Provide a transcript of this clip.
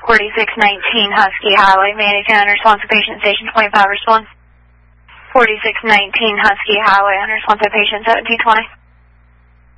4619 Husky Highway, Manny County, response to patient station 25, response. 4619 Husky Highway, response to patient 1720.